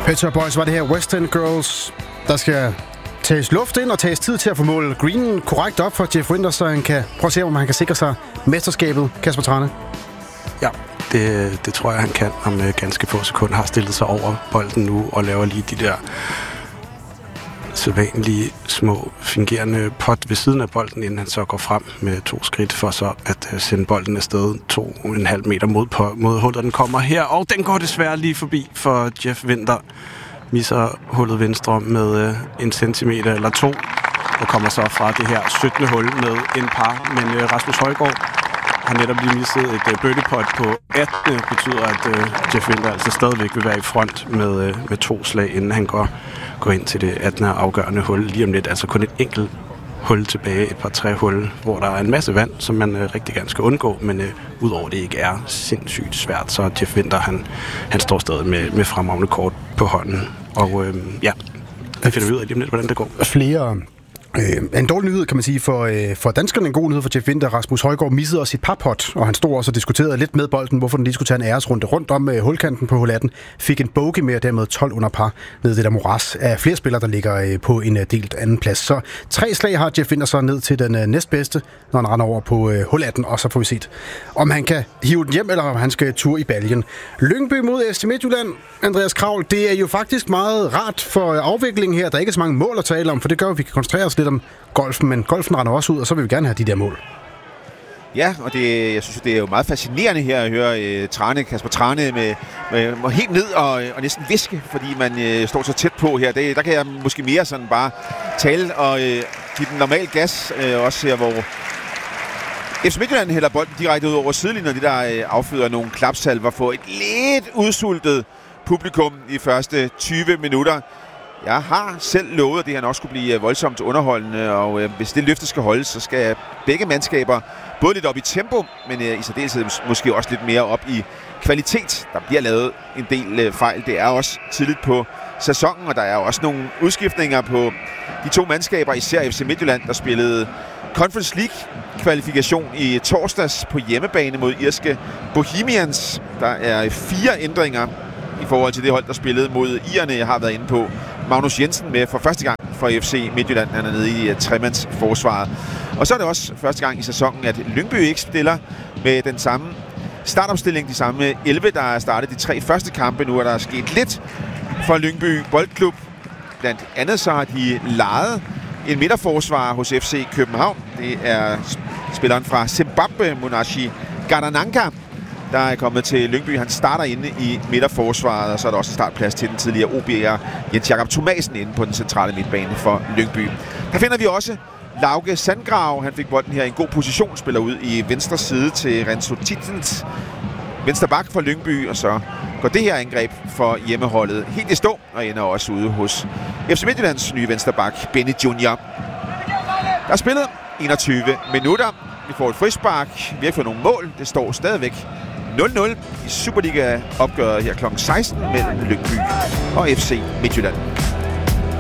Pet Shop Boys var det her West End Girls. Der skal tages luft ind og tages tid til at få målet Green korrekt op for Jeff Winther, så han kan prøve at se, om han kan sikre sig mesterskabet. Kasper Trane. Ja, det tror jeg, han kan om ganske få sekunder. Har stillet sig over bolden nu og laver lige de der sædvanlige små fingerende pot ved siden af bolden, inden han så går frem med 2 skridt for så at sende bolden afsted 2,5 meter mod hullet. Den kommer her, og den går desværre lige forbi for Jeff Winther. Misser hullet venstre med 1 centimeter eller 2, og kommer så fra det her 17. hul med en par. Men Rasmus Højgaard har netop lige misset et birdie-putt på 18. betyder, at Jeff Winther altså stadigvæk vil være i front med 2 slag, inden han går ind til det 18. afgørende hul lige om lidt. Altså kun et enkelt hul tilbage, et par 3 hul, hvor der er en masse vand, som man rigtig gerne skal undgå, men udover det ikke er sindssygt svært, så Jeff Winther, han står stadig med fremragende kort på hånden. Og jeg finder ud af lige om lidt, hvordan det går. Flere. En dårlig nyhed, kan man sige, for danskerne. En god nyhed for Jeff Winther. Rasmus Højgaard missede også sit parpot, og han stod også og diskuterede lidt med bolden, hvorfor den lige skulle tage en æresrunde rundt om hulkanten på hul 18. Fik en bogey med, og dermed 12 under par ned det der moras af flere spillere, der ligger på en delt anden plads. Så 3 slag har Jeff Winther så ned til den næstbedste, når han render over på hul 18, og så får vi set, om han kan hive den hjem, eller om han skal tur i baljen. Lyngby mod FC Midtjylland. Andreas Kravl, det er jo faktisk meget rart for afviklingen her. Der er ikke så mange mål at tale om, for det gør, at vi kan koncentrere os lidt om golfen, men golfen render også ud, og så vil vi gerne have de der mål. Ja, og jeg synes, det er jo meget fascinerende her at høre Kasper Trane med helt ned og næsten viske, fordi man står så tæt på her. Der kan jeg måske mere sådan bare tale og give den normal gas, også her, hvor FC Midtjylland hælder bolden direkte ud over sidelinjen, og det der afføder nogle klapsalver for et lidt udsultet publikum i første 20 minutter. Jeg har selv lovet, at det her nok skulle blive voldsomt underholdende, og hvis det løfte skal holdes, så skal begge mandskaber både lidt op i tempo, men i særdeleshed måske også lidt mere op i kvalitet. Der bliver lavet en del fejl. Det er også tidligt på sæsonen, og der er også nogle udskiftninger på de 2 mandskaber, især FC Midtjylland, der spillede Conference League-kvalifikation i torsdags på hjemmebane mod irske Bohemians. Der er 4 ændringer i forhold til det hold, der spillede mod irerne. Jeg har været inde på Magnus Jensen med for første gang for FC Midtjylland. Han er nede i tremandsforsvaret. Og så er det også første gang i sæsonen, at Lyngby ikke stiller med den samme startopstilling. De samme 11, der er startet de 3 første kampe. Nu er der sket lidt for Lyngby Boldklub. Blandt andet så har de lejet en midterforsvar hos FC København. Det er spilleren fra Zimbabwe, Munashi Gadananka, der er kommet til Lyngby. Han starter inde i midterforsvaret, og så er der også startplads til den tidligere OB'er Jens Jakob Thomasen inde på den centrale midtbane for Lyngby. Der finder vi også Lauke Sandgrav. Han fik bolden her i en god position, spiller ud i venstre side til Renzo Titens, venstre bak for Lyngby, og så går det her angreb for hjemmeholdet helt i stå, og ender også ude hos FC Midtjyllands nye venstre bak, Benny Junior. Der er spillet 21 minutter. Vi får et frispark. Vi har ikke fået nogen mål. Det står stadigvæk 0-0 i Superliga-opgøret her kl. 16 mellem Lyngby og FC Midtjylland.